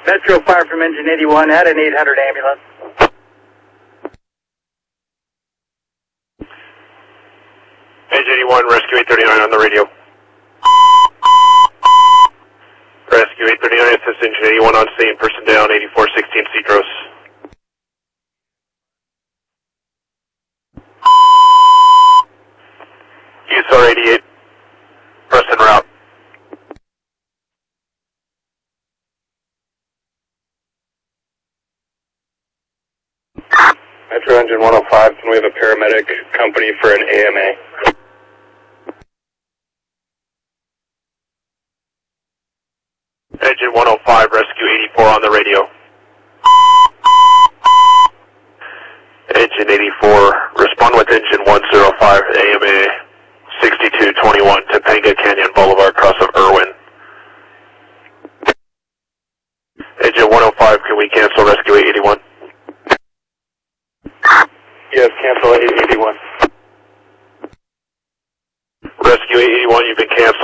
Metro Fire from Engine 81, had an 800 ambulance. Engine 81, Rescue 839 on the radio. Rescue 839, assist Engine 81 on scene, person down, 8416 Cedros. USR 88, press en route. Metro Engine 105, can we have a paramedic company for an AMA? Engine 105, Rescue 84 on the radio. Engine 84, respond with Engine 105, AMA 6221, Topanga Canyon Boulevard, cross of Irwin. Engine 105, can we cancel Rescue 881? Yes, cancel 881. Rescue 881, you've been canceled.